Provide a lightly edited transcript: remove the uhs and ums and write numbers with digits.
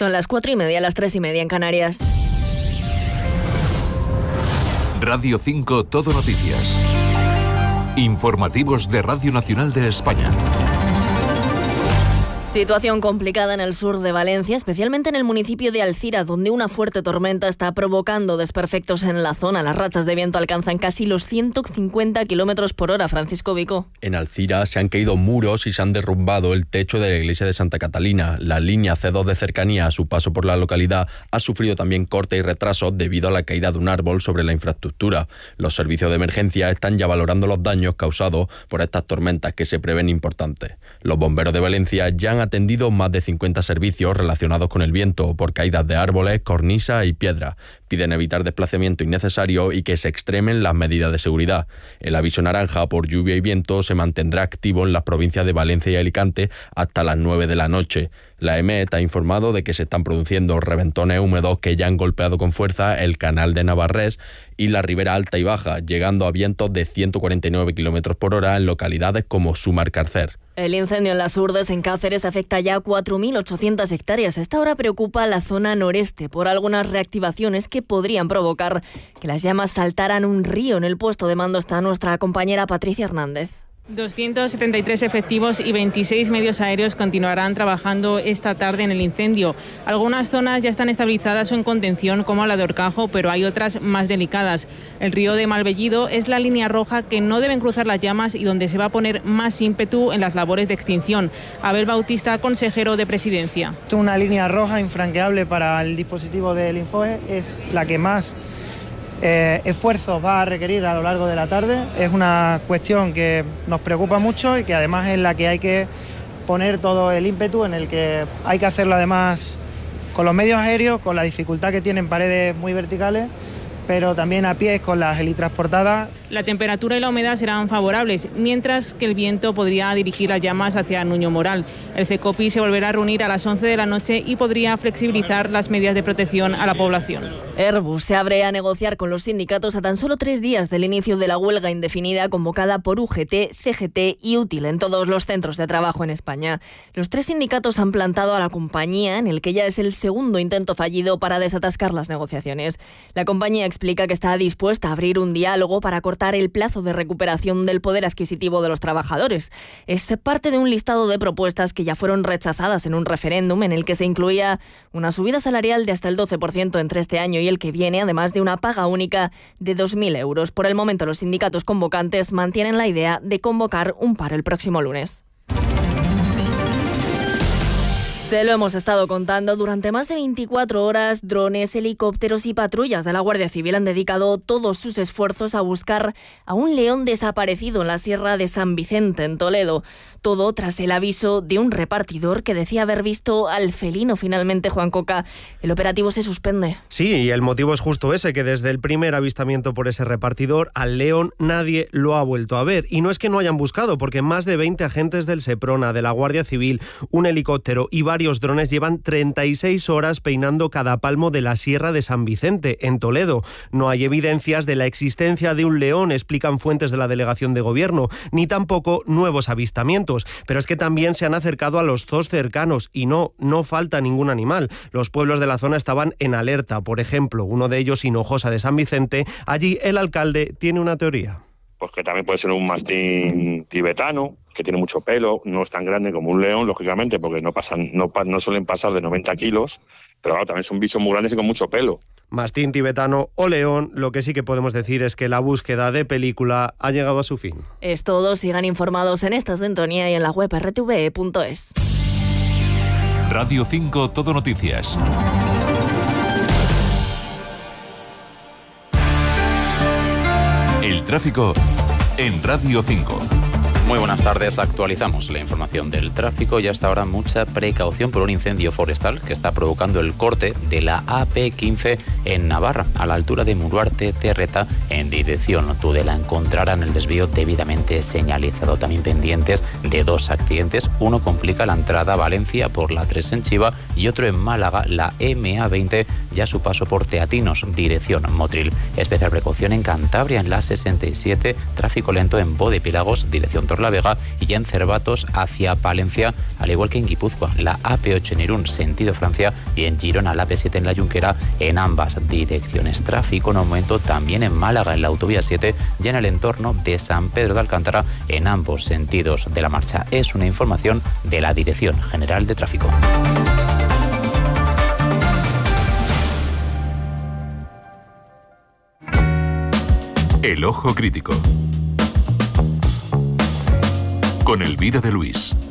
Son las 4:30, las 3:30 en Canarias. Radio 5 Todo Noticias. Informativos de Radio Nacional de España. Situación complicada en el sur de Valencia, especialmente en el municipio de Alcira, donde una fuerte tormenta está provocando desperfectos en la zona. Las rachas de viento alcanzan casi los 150 kilómetros por hora. Francisco Vico. En Alcira se han caído muros y se han derrumbado el techo de la iglesia de Santa Catalina. La línea C2 de cercanía a su paso por la localidad ha sufrido también corte y retraso debido a la caída de un árbol sobre la infraestructura. Los servicios de emergencia están ya valorando los daños causados por estas tormentas que se prevén importantes. Los bomberos de Valencia ya han atendido más de 50 servicios relacionados con el viento por caídas de árboles, cornisas y piedras. Piden evitar desplazamiento innecesario y que se extremen las medidas de seguridad. El aviso naranja por lluvia y viento se mantendrá activo en las provincias de Valencia y Alicante hasta las 9 de la noche. La EMET ha informado de que se están produciendo reventones húmedos que ya han golpeado con fuerza el canal de Navarrés y la ribera alta y baja, llegando a vientos de 149 km por hora en localidades como Sumarcarcer. El incendio en las Urdes, en Cáceres, afecta ya a 4.800 hectáreas. A esta hora preocupa la zona noreste por algunas reactivaciones que podrían provocar que las llamas saltaran un río. En el puesto de mando está nuestra compañera Patricia Hernández. 273 efectivos y 26 medios aéreos continuarán trabajando esta tarde en el incendio. Algunas zonas ya están estabilizadas o en contención, como la de Horcajo, pero hay otras más delicadas. El río de Malvellido es la línea roja que no deben cruzar las llamas y donde se va a poner más ímpetu en las labores de extinción. Abel Bautista, consejero de Presidencia. Una línea roja infranqueable para el dispositivo del Infoe, es la que más esfuerzos va a requerir a lo largo de la tarde. Es una cuestión que nos preocupa mucho y que además es la que hay que poner todo el ímpetu, en el que hay que hacerlo además con los medios aéreos, con la dificultad que tienen paredes muy verticales, pero también a pies con las helitransportadas. La temperatura y la humedad serán favorables, mientras que el viento podría dirigir las llamas hacia Nuño Moral. El CECOPI se volverá a reunir a las 11 de la noche y podría flexibilizar las medidas de protección a la población. Airbus se abre a negociar con los sindicatos a tan solo 3 días del inicio de la huelga indefinida convocada por UGT, CGT y UTIL en todos los centros de trabajo en España. Los 3 sindicatos han plantado a la compañía, en el que ya es el segundo intento fallido para desatascar las negociaciones. La compañía explica que está dispuesta a abrir un diálogo para cortar el plazo de recuperación del poder adquisitivo de los trabajadores. Es parte de un listado de propuestas que ya fueron rechazadas en un referéndum en el que se incluía una subida salarial de hasta el 12% entre este año y el que viene, además de una paga única de 2.000 euros. Por el momento, los sindicatos convocantes mantienen la idea de convocar un paro el próximo lunes. Se lo hemos estado contando, durante más de 24 horas, drones, helicópteros y patrullas de la Guardia Civil han dedicado todos sus esfuerzos a buscar a un león desaparecido en la Sierra de San Vicente, en Toledo. Todo tras el aviso de un repartidor que decía haber visto al felino. Finalmente, Juan Coca, el operativo se suspende. Sí, y el motivo es justo ese, que desde el primer avistamiento por ese repartidor, al león nadie lo ha vuelto a ver. Y no es que no hayan buscado, porque más de 20 agentes del Seprona, de la Guardia Civil, un helicóptero y varios drones llevan 36 horas peinando cada palmo de la Sierra de San Vicente, en Toledo. No hay evidencias de la existencia de un león, explican fuentes de la delegación de gobierno, ni tampoco nuevos avistamientos. Pero es que también se han acercado a los zoos cercanos y no falta ningún animal. Los pueblos de la zona estaban en alerta. Por ejemplo, uno de ellos, Hinojosa de San Vicente, allí el alcalde tiene una teoría. Pues que también puede ser un mastín tibetano, que tiene mucho pelo, no es tan grande como un león, lógicamente, porque no suelen pasar de 90 kilos, pero claro, también son bichos muy grandes y con mucho pelo. Mastín tibetano o león, lo que sí que podemos decir es que la búsqueda de película ha llegado a su fin. Es todo, sigan informados en esta sintonía y en la web rtve.es. Radio 5 Todo Noticias. El tráfico en Radio 5. Muy buenas tardes, actualizamos la información del tráfico y hasta ahora mucha precaución por un incendio forestal que está provocando el corte de la AP15 en Navarra, a la altura de Muruarte Terreta, en dirección Tudela. Encontrarán el desvío debidamente señalizado. También pendientes de 2 accidentes, uno complica la entrada a Valencia por la 3 en Chiva y otro en Málaga, la MA20, ya su paso por Teatinos, dirección Motril. Especial precaución en Cantabria, en la 67, tráfico lento en Bodepiélagos, dirección Torrevieja. Torlavega y en Cervatos hacia Palencia, al igual que en Guipúzcoa, la AP8 en Irún, sentido Francia, y en Girona, la AP7 en la Junquera, en ambas direcciones. Tráfico en aumento también en Málaga, en la autovía 7 y en el entorno de San Pedro de Alcántara, en ambos sentidos de la marcha. Es una información de la Dirección General de Tráfico. El Ojo Crítico con Elvira de Luis.